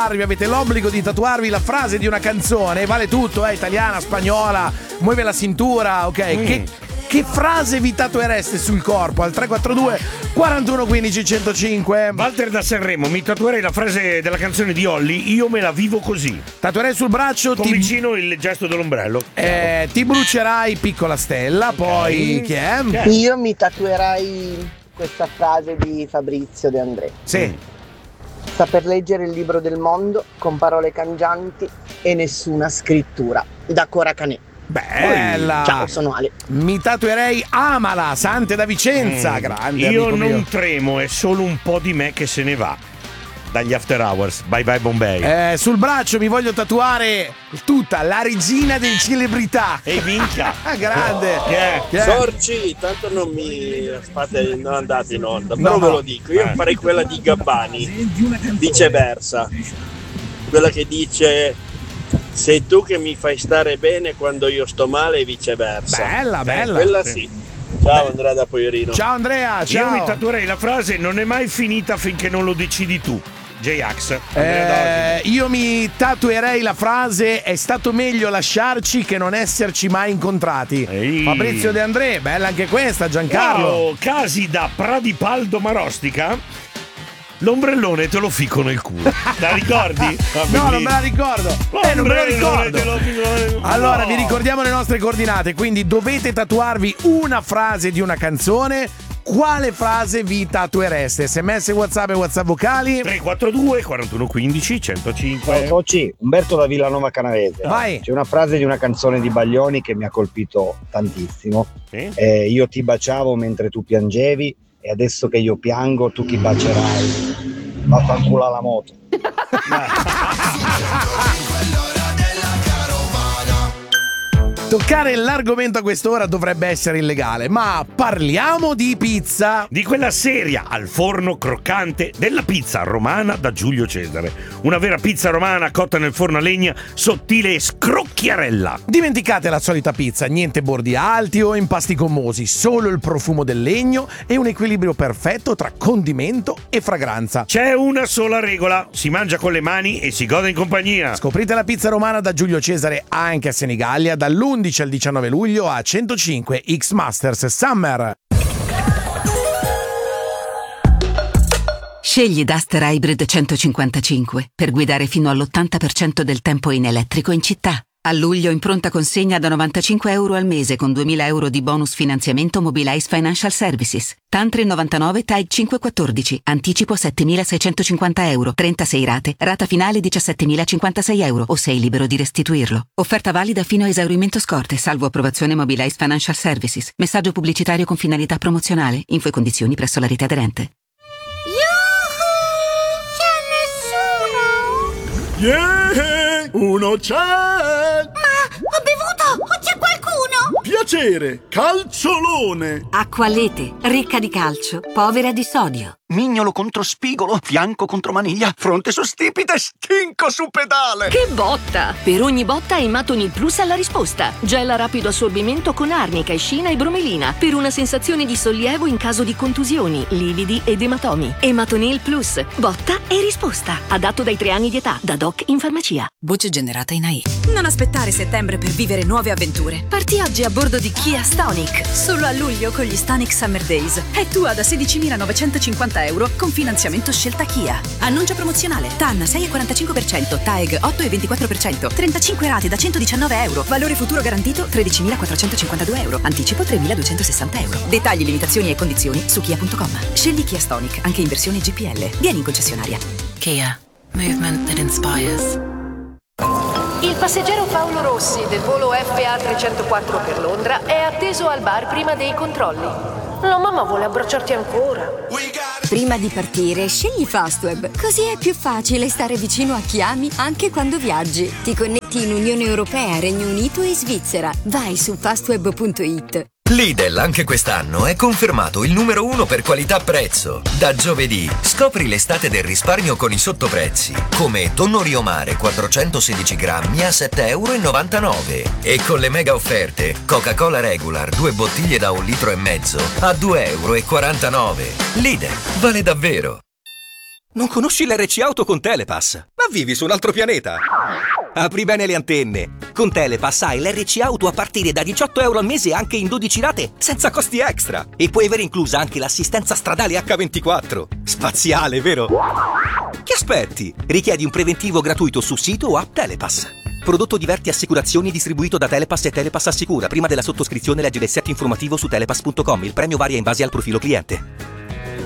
avete l'obbligo di tatuarvi la frase di una canzone, vale tutto, italiana, spagnola, muove la cintura, ok? Che frase vi tatuereste sul corpo? Al 342 41 15 105. Walter da Sanremo, mi tatuerei la frase della canzone di Olly, io me la vivo così. Tatuerei sul braccio con vicino il gesto dell'ombrello. Ti brucerai piccola stella, poi chi è? Io mi tatuerai questa frase di Fabrizio De André. Sì. Saper leggere il libro del mondo con parole cangianti e nessuna scrittura. Da Cora Canè. Bella! Ciao, sono Ale. Mi tatuerei Amala, Sante da Vicenza. Grande. Io non tremo, è solo un po' di me che se ne va dagli After Hours. Bye bye Bombay. Sul braccio mi voglio tatuare tutta la regina delle celebrità. E vinca. Grande. Sorci, tanto non andate in onda, però ve lo dico, io farei quella di Gabbani, viceversa, quella che dice: sei tu che mi fai stare bene quando io sto male e viceversa. Bella. Quella sì. Ciao Andrea da Poierino. Ciao Andrea, ciao. Io mi tatuerei la frase: non è mai finita finché non lo decidi tu. J-Ax. Io mi tatuerei la frase: è stato meglio lasciarci che non esserci mai incontrati. Fabrizio De André, bella anche questa. Giancarlo. Wow, casi da Pradipaldo Marostica. L'ombrellone te lo ficco nel culo. La ricordi? No, non me la ricordo. Non me lo ricordo. Allora, vi ricordiamo le nostre coordinate. Quindi dovete tatuarvi una frase di una canzone. Quale frase vi tatuereste? SMS, WhatsApp e WhatsApp vocali 342 41 15 105. Soci, Umberto da Villanova Canavese. Vai. C'è una frase di una canzone di Baglioni che mi ha colpito tantissimo. Io ti baciavo mentre tu piangevi e adesso che io piango tu chi bacerai? Vaffanculo alla moto. Toccare l'argomento a quest'ora dovrebbe essere illegale, ma parliamo di pizza. Di quella seria al forno croccante della pizza romana da Giulio Cesare. Una vera pizza romana cotta nel forno a legna, sottile e scrocchiarella. Dimenticate la solita pizza, niente bordi alti o impasti gommosi, solo il profumo del legno e un equilibrio perfetto tra condimento e fragranza. C'è una sola regola: si mangia con le mani e si gode in compagnia. Scoprite la pizza romana da Giulio Cesare anche a Senigallia dall'11 al 19 luglio a 105 X Masters Summer. Scegli Duster Hybrid 155 per guidare fino all'80% del tempo in elettrico in città. A luglio in pronta consegna da €95 al mese con 2.000 euro di bonus finanziamento Mobilize Financial Services. Tantri 99 TAG 514. Anticipo €7.650. 36 rate. Rata finale €17.056 o sei libero di restituirlo. Offerta valida fino a esaurimento scorte, salvo approvazione Mobilize Financial Services. Messaggio pubblicitario con finalità promozionale. Info e condizioni presso la rete aderente. C'è nessuno? Uno c'è! Ma ho bevuto! O c'è qualcuno? Piacere, calciolone! Acqualete, ricca di calcio, povera di sodio. Mignolo contro spigolo, fianco contro maniglia, fronte su stipite, stinco su pedale. Che botta! Per ogni botta Ematonil Plus ha la risposta. Gel a rapido assorbimento con arnica, escina e bromelina per una sensazione di sollievo in caso di contusioni, lividi ed ematomi. Ematonil Plus, botta e risposta. Adatto dai 3 anni di età, da doc in farmacia. Voce generata in AI. Non aspettare settembre per vivere nuove avventure. Parti oggi a bordo di Kia Stonic. Solo a luglio con gli Stonic Summer Days. È tua da €16.950 con finanziamento scelta Kia. Annuncio promozionale. TAN 6,45%, TAEG 8,24%, 35 rate da €119. Valore futuro garantito €13.452. Anticipo €3.260. Dettagli, limitazioni e condizioni su kia.com. Scegli Kia Stonic anche in versione GPL. Vieni in concessionaria. Kia. Movement that inspires. Il passeggero Paolo Rossi del volo FA 304 per Londra è atteso al bar prima dei controlli. La mamma vuole abbracciarti ancora. Prima di partire, scegli Fastweb. Così è più facile stare vicino a chi ami anche quando viaggi. Ti connetti in Unione Europea, Regno Unito e Svizzera. Vai su fastweb.it. Lidl anche quest'anno è confermato il numero 1 per qualità-prezzo. Da giovedì scopri l'estate del risparmio con i sottoprezzi, come tonno Rio Mare 416 grammi a €7,99 e con le mega offerte Coca-Cola Regular 2 bottiglie da 1,5 litri a €2,49. Lidl, vale davvero. Non conosci l'RC Auto con Telepass? Ma vivi su un altro pianeta? Apri bene le antenne. Con Telepass hai l'RC Auto a partire da 18 euro al mese anche in 12 rate, senza costi extra. E puoi avere inclusa anche l'assistenza stradale H24. Spaziale, vero? Che aspetti? Richiedi un preventivo gratuito su sito o app Telepass. Prodotto Diverti Assicurazioni distribuito da Telepass e Telepass Assicura. Prima della sottoscrizione leggi l'assetto informativo su telepass.com. Il premio varia in base al profilo cliente.